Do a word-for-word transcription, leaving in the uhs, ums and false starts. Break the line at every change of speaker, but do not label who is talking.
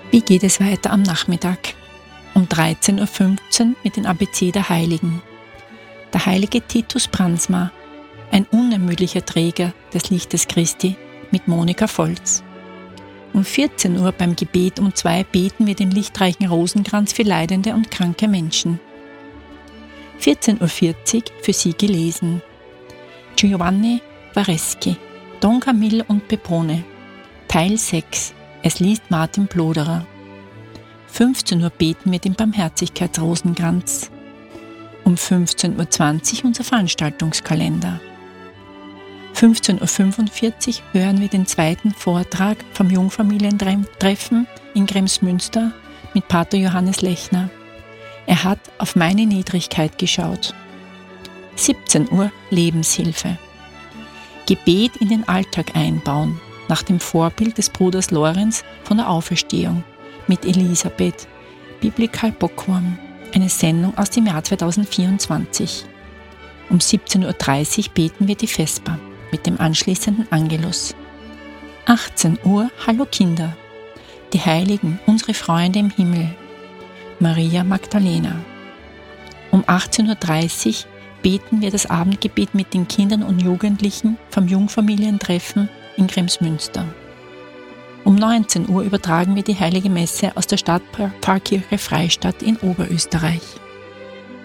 Wie geht es weiter am Nachmittag? Um dreizehn Uhr fünfzehn mit dem A B C der Heiligen. Der heilige Titus Brandsma, ein unermüdlicher Träger des Lichtes Christi, mit Monika Volz. Um vierzehn Uhr beim Gebet um zwei beten wir den lichtreichen Rosenkranz für leidende und kranke Menschen. vierzehn Uhr vierzig für Sie gelesen. Giovanni Vareschi, Don Camillo und Pepone, Teil sechs. Es liest Martin Ploderer. fünfzehn Uhr beten wir den Barmherzigkeitsrosenkranz. Um fünfzehn Uhr zwanzig unser Veranstaltungskalender. fünfzehn Uhr fünfundvierzig hören wir den zweiten Vortrag vom Jungfamilientreffen in Kremsmünster mit Pater Johannes Lechner. Er hat auf meine Niedrigkeit geschaut. siebzehn Uhr Lebenshilfe. Gebet in den Alltag einbauen, nach dem Vorbild des Bruders Lorenz von der Auferstehung mit Elisabeth, Biblical Bockwurm, eine Sendung aus dem Jahr zweitausendvierundzwanzig. Um siebzehn Uhr dreißig beten wir die Vesper mit dem anschließenden Angelus. achtzehn Uhr Hallo Kinder, die Heiligen, unsere Freunde im Himmel, Maria Magdalena. Um achtzehn Uhr dreißig beten wir das Abendgebet mit den Kindern und Jugendlichen vom Jungfamilientreffen in Kremsmünster. Um neunzehn Uhr übertragen wir die Heilige Messe aus der Stadtpfarrkirche Freistadt in Oberösterreich.